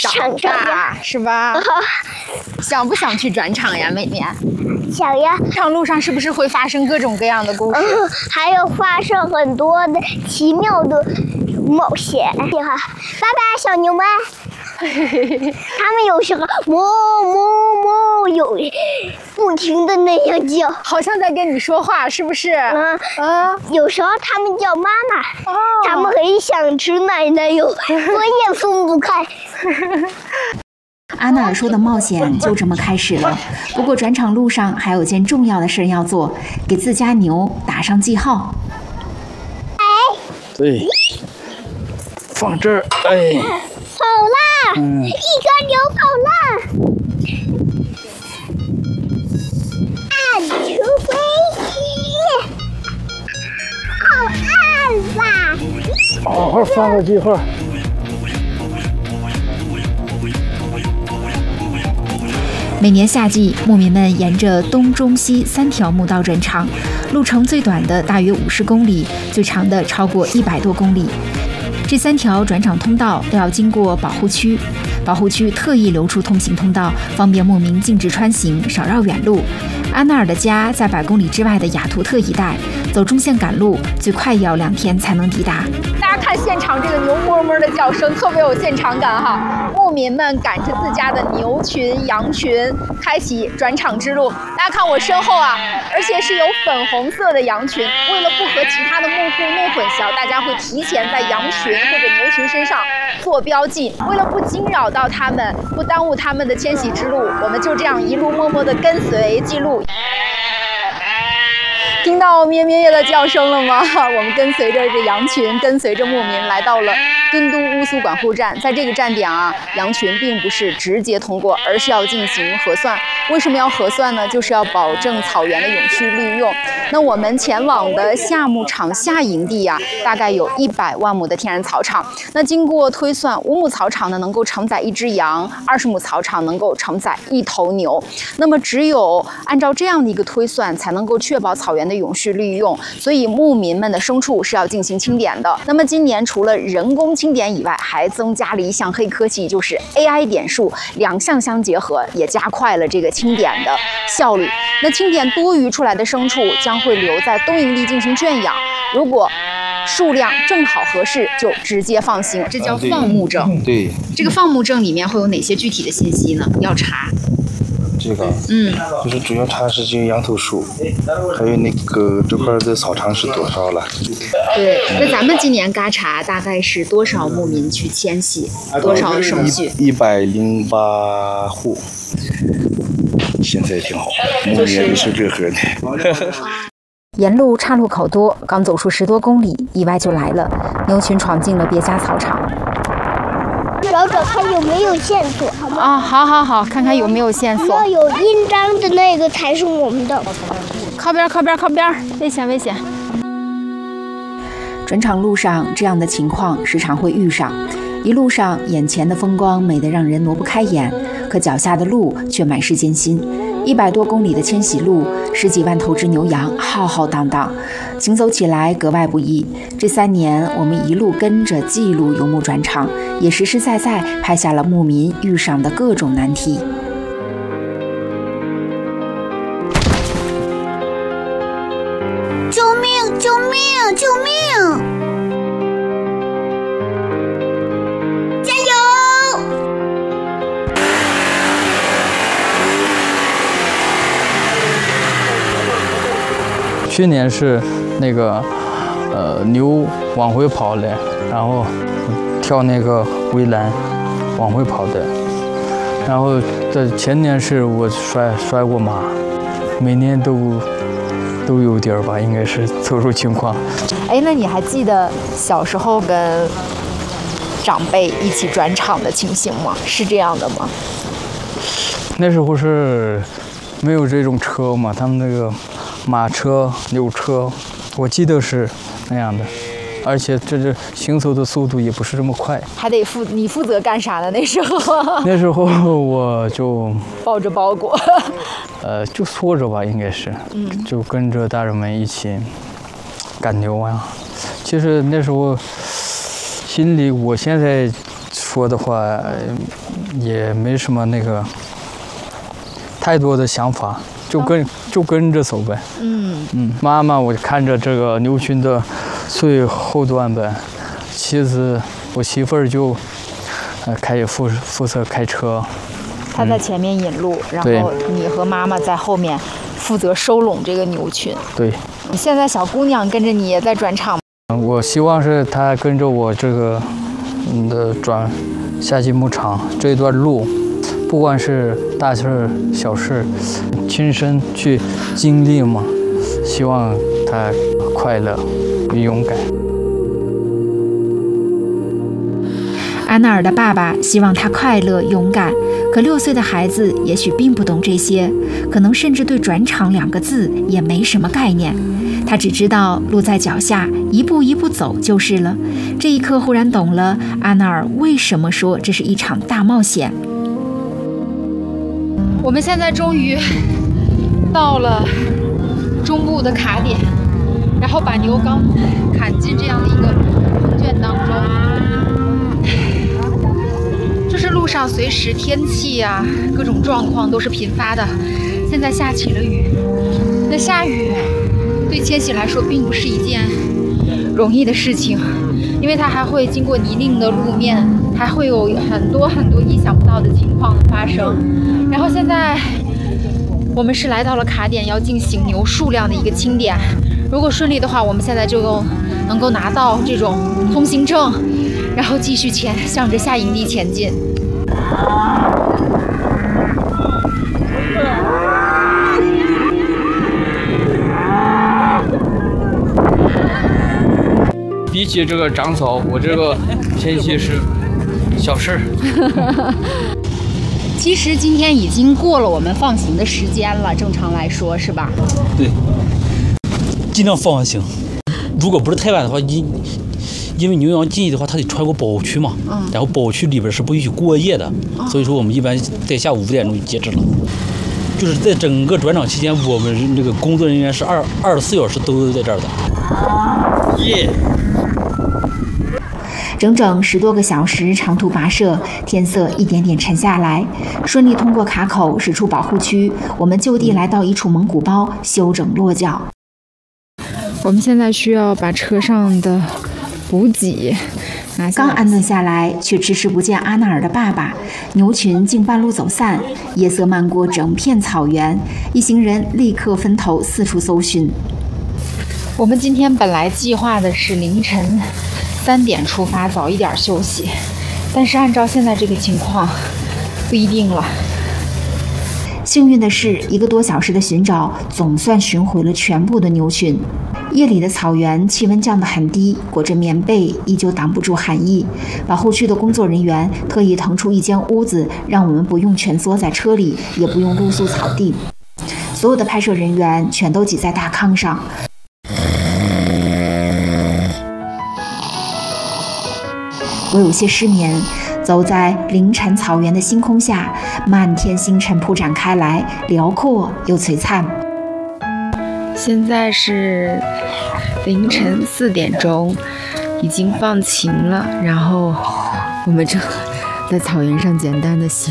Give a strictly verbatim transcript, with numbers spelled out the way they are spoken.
长大，是吧？想不想去转场呀，美绵？ 想呀。 转场路上是不是会发生各种各样的故事？ 嗯，还有发生很多的奇妙的冒险。你好，拜拜，小牛们。他们有时候哞哞哞，有不停的那样叫， 好像在跟你说话，是不是？ 嗯嗯。 有时候他们叫妈妈， 哦， 他们很想吃奶奶哟，分也分不开。 阿纳尔说的冒险就这么开始了。不过转场路上还有件重要的事要做，给自家牛打上记号。 哎， 对，放这儿，哎， 跑啦！ 嗯， 一个牛跑啦！按出飞机，好按吧！ 好好放个记号。 每年夏季，牧民们沿着东中西三条牧道转场，路程最短的大约五十公里，最长的超过一百多公里。这三条转场通道都要经过保护区，保护区特意留出通行通道，方便牧民径直穿行，少绕远路。阿纳尔的家在百公里之外的雅图特一带，走中线赶路最快也要两天才能抵达。 大家看现场这个牛哞哞的叫声，特别有现场感哈！牧民们赶着自家的牛群、羊群，开启转场之路。大家看我身后啊，而且是有粉红色的羊群。为了不和其他的牧户弄混淆，大家会提前在羊群或者牛群身上做标记。为了不惊扰到它们，不耽误它们的迁徙之路，我们就这样一路默默地跟随记录。听到咩咩耶的叫声了吗？我们跟随着这羊群，跟随着牧民来到了敦都乌苏管护站。在这个站点啊，羊群并不是直接通过，而是要进行核算。为什么要核算呢？就是要保证草原的永续利用。那我们前往的夏牧场下营地啊，大概有一百万亩的天然草场。那经过推算，五亩草场呢能够承载一只羊，二十亩草场能够承载一头牛。那么只有按照这样的一个推算，才能够确保草原的永续利用。所以牧民们的牲畜是要进行清点的。那么今年除了人工清点以外，还增加了一项黑科技，就是 A I 点数，两项相结合，也加快了这个清点的效率。那清点多余出来的牲畜将会留在冬营地进行圈养，如果数量正好合适，就直接放行。这叫放牧证。 对， 这个放牧证里面会有哪些具体的信息呢？要查。 这个， 嗯， 就是主要查是这个羊头数，还有那个这块的草场是多少了。 对，那咱们今年嘎查大概是多少牧民去迁徙，多少手续？ 一百零八户，现在挺好，牧民也是乐呵的。 沿路岔路口多，刚走出十多公里，意外就来了，牛群闯进了别家草场。 找找看有没有线索，好吗？ 啊，好好好，看看有没有线索。 要有印章的那个才是我们的。 靠边，靠边，靠边，危险，危险！ 转场路上这样的情况时常会遇上，一路上眼前的风光美得让人挪不开眼，可脚下的路却满是艰辛。一百多公里的迁徙路，十几万头只牛羊浩浩荡荡，行走起来格外不易。这三年，我们一路跟着记录游牧转场，也实实在在拍下了牧民遇上的各种难题。 救命！救命！救命！加油！ 去年是那个呃牛往回跑的，然后跳那个围栏往回跑的，然后在前年是我摔摔过马，每年都都有点吧，应该是特殊情况。 哎，那你还记得小时候跟长辈一起转场的情形吗？是这样的吗？ 那时候是没有这种车嘛，他们那个马车、牛车，我记得是那样的，而且这这行走的速度也不是这么快。 还得负你负责干啥呢？那时候？ 那时候我就抱着包裹， 呃，就缩着吧，应该是， 嗯， 就跟着大人们一起赶牛啊。其实那时候心里，我现在说的话，也没什么那个太多的想法，就跟、哦、就跟着走呗。 嗯嗯，妈妈，我看着这个牛群的最后段呗，妻子，我媳妇儿就呃开始负负责开车。 他在前面引路，嗯、然后你和妈妈在后面负责收拢这个牛群。 对。 现在小姑娘跟着你也在转场。 我希望是她跟着我这个嗯的转夏季牧场这段路，不管是大事小事，亲身去经历嘛。希望她快乐与勇敢。 阿纳尔的爸爸希望他快乐勇敢，可六岁的孩子也许并不懂这些，可能甚至对转场两个字也没什么概念。他只知道路在脚下，一步一步走就是了。这一刻忽然懂了阿纳尔为什么说这是一场大冒险。 我们现在终于到了中部的卡点，然后把牛刚砍进这样的一个棚圈当中。就是路上随时天气啊，各种状况都是频发的。现在下起了雨，那下雨对千玺来说并不是一件容易的事情，因为它还会经过泥泞的路面，还会有很多很多意想不到的情况的发生。然后现在我们是来到了卡点，要进行牛数量的一个清点。如果顺利的话，我们现在就能够拿到这种通行证，然后继续前向着下营地前进。 比起这个长草，我这个天气是小事。 其实今天已经过了我们放行的时间了，正常来说是吧？ 对，尽量放行。如果不是太晚的话，因因为牛羊进去的话，它得穿过保护区嘛，嗯、然后保护区里边是不允许过夜的，哦、所以说我们一般在下午五点钟就截止了。就是在整个转场期间，我们这个工作人员是二二十四小时都在这儿的。耶！ 整整十多个小时长途跋涉，天色一点点沉下来，顺利通过卡口，驶出保护区，我们就地来到一处蒙古包休整落脚。 我们现在需要把车上的补给拿下。 刚安顿下来，却迟迟不见阿纳尔的爸爸，牛群竟半路走散，夜色漫过整片草原，一行人立刻分头四处搜寻。 我们今天本来计划的是凌晨三点出发，早一点休息，但是按照现在这个情况，不一定了。 幸运的是，一个多小时的寻找，总算寻回了全部的牛群。夜里的草原气温降得很低，裹着棉被依旧挡不住寒意。保护区的工作人员特意腾出一间屋子，让我们不用蜷缩在车里，也不用露宿草地。所有的拍摄人员全都挤在大炕上。我有些失眠，走在凌晨草原的星空下，漫天星辰铺展开来，辽阔又璀璨。 现在是凌晨四点钟，已经放晴了，然后我们正在草原上简单的洗